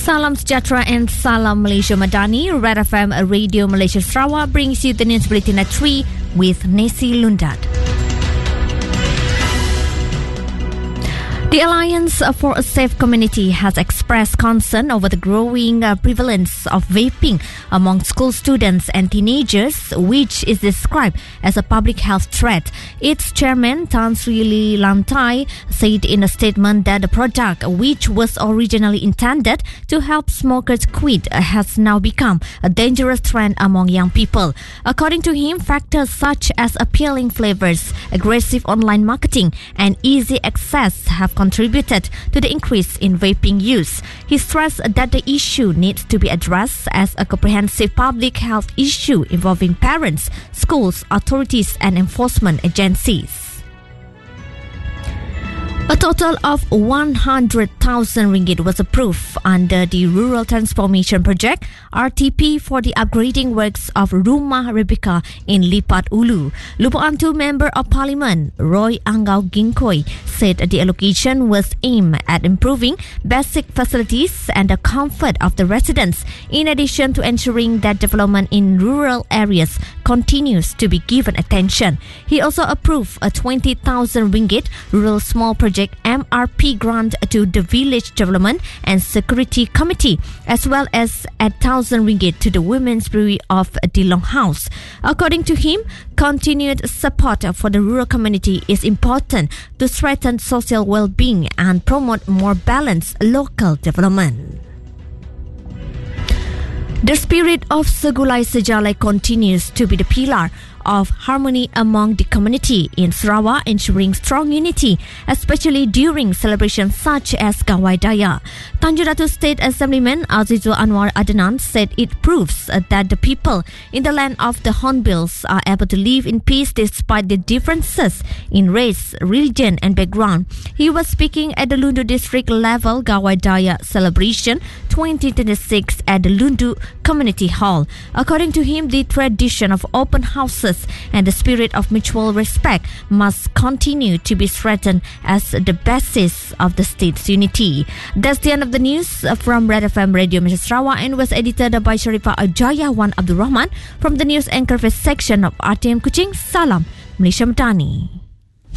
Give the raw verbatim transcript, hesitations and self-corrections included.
Salam Sejahtera and Salam Malaysia Madani. Red F M Radio Malaysia Sarawak brings you the news bulletin at three with Nesi Lundat. The Alliance for a Safe Community has expressed concern over the growing uh, prevalence of vaping among school students and teenagers, which is described as a public health threat. Its chairman, Tan Sri Lee Lantai, said in a statement that the product, which was originally intended to help smokers quit, has now become a dangerous trend among young people. According to him, factors such as appealing flavors, aggressive online marketing, and easy access have contributed to the increase in vaping use. He stressed that the issue needs to be addressed as a comprehensive public health issue involving parents, schools, authorities, and enforcement agencies. A total of one hundred thousand ringgit was approved under the Rural Transformation Project R T P for the upgrading works of Rumah Rebecca in Lipat Ulu. Lubuk Antu Member of Parliament Roy Angau Ginkoi said the allocation was aimed at improving basic facilities and the comfort of the residents, in addition to ensuring that development in rural areas continues to be given attention. He also approved a twenty thousand ringgit Rural Small Project M R P grant to the Village Development and Security Committee, as well as a one thousand ringgit to the Women's Brewery of the Longhouse. According to him, continued support for the rural community is important to strengthen social well-being and promote more balanced local development. The spirit of Segulai Sejalai continues to be the pillar of harmony among the community in Sarawak, ensuring strong unity, especially during celebrations such as Gawai Daya. Tanjung Ratu State Assemblyman Azizul Anwar Adnan said it proves that the people in the land of the Hornbills are able to live in peace despite the differences in race, religion, and background. He was speaking at the Lundu District level Gawai Daya celebration twenty twenty-six at the Lundu Community Hall. According to him, the tradition of open houses and the spirit of mutual respect must continue to be strengthened as the basis of the state's unity. That's the end of the news from Red F M Radio Malaysia Sarawak and was edited by Sharifah Ajaya Wan Abdul Rahman from the News Anchor section of R T M Kuching. Salam Malaysia Madani.